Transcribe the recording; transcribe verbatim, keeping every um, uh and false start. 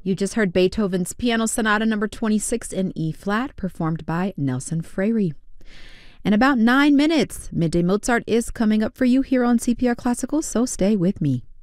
You just heard Beethoven's Piano Sonata number twenty-six in E flat, performed by Nelson Freire. In about nine minutes, Midday Mozart is coming up for you here on C P R Classical, so stay with me.